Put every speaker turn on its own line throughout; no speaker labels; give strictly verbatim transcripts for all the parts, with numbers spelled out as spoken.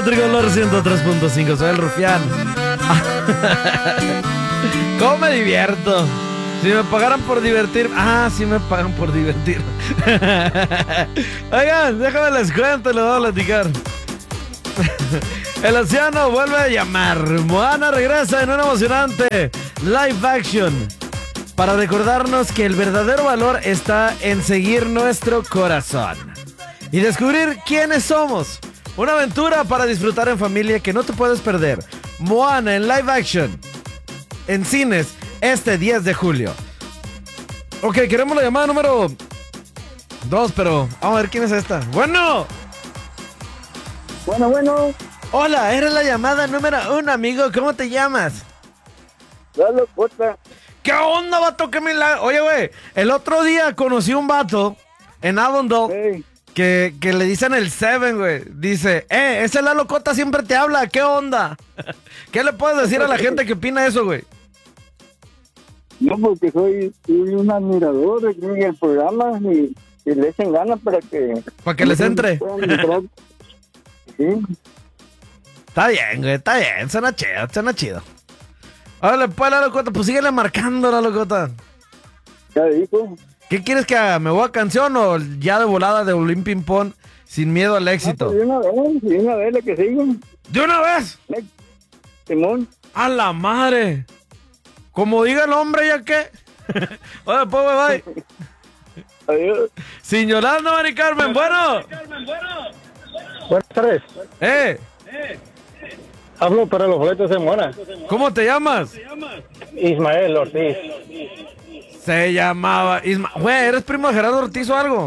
Tricolor ciento tres punto cinco, soy el Rufián. ¿Cómo me divierto? Si me pagaran por divertir. Ah, sí me pagan por divertir. Oigan, déjame les cuento, les voy a platicar. El océano vuelve a llamar. Moana regresa en un emocionante live action para recordarnos que el verdadero valor está en seguir nuestro corazón y descubrir quiénes somos. Una aventura para disfrutar en familia que no te puedes perder. Moana en live action en cines este diez de julio. Ok, queremos la llamada número dos, pero vamos a ver quién es esta. Bueno.
Bueno, bueno.
Hola, eres la llamada número uno, amigo. ¿Cómo te llamas?
Lalo Cota.
¿Qué onda, vato? ¿Qué milagro? Oye, güey, el otro día conocí un vato en Avondale
Hey.
que, que le dicen el Seven, güey. Dice, eh, ese Lalo Cota siempre te habla. ¿Qué onda? ¿Qué le puedes decir a la gente que opina eso, güey?
No, porque soy, soy un admirador de el programa y, y le echen ganas para que...
Para que les entre.
Sí.
Está bien, güey, está bien. Suena chido, suena chido. Órale, pues, Lalo Cota, pues síguele marcando, Lalo Cota.
Ya dijo.
¿Qué quieres que haga? ¿Me voy a canción o ya de volada de Olim Ping Pong sin miedo al éxito?
Ah, pues de una vez, de una vez la que sigue.
¿De una vez?
Simón.
¡A la madre! Como diga el hombre, ¿ya qué? Oye, pues, bye, bye.
Adiós.
Sin llorar, no, Mari Carmen, bueno.
Buenas tardes.
Eh,
Hablo para los boletos de Moana.
¿cómo te llamas?
Ismael Ortiz.
Se llamaba Isma... Güey, ¿eres primo de Gerardo Ortiz o algo?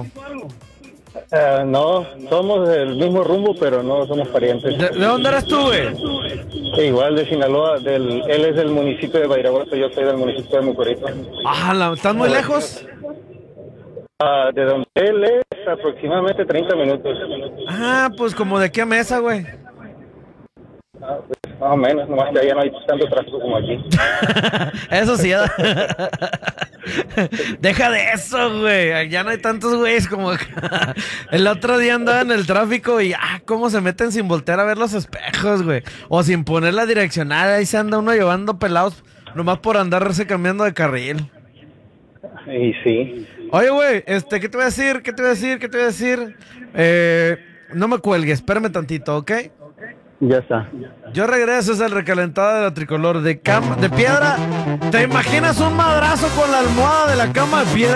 Uh, no, somos del mismo rumbo, pero no somos parientes.
¿De, de dónde eres tú, güey?
Igual de Sinaloa, del, él es del municipio de Bairaguato, yo soy del municipio de Mucorito.
Ah, la- ¿estás muy lejos?
Uh, de donde él es aproximadamente treinta minutos.
Ah, pues como de qué mesa, güey.
Ah, pues, más o menos, nomás que allá no hay tanto tráfico como aquí.
Eso sí. Deja de eso, güey. Ya no hay tantos güeyes como acá. El otro día andaba en el tráfico y ah, cómo se meten sin voltear a ver los espejos, güey. O sin poner la direccional. Ahí se anda uno llevando pelados nomás por andarse cambiando de carril.
Y sí.
Oye, güey, este, ¿qué te voy a decir? ¿Qué te voy a decir? ¿Qué te voy a decir? Eh, no me cuelgues, espérame tantito, ¿ok?
Ya está.
Yo regreso, es el recalentado de la tricolor de cama de piedra. ¿Te imaginas un madrazo con la almohada de la cama de piedra?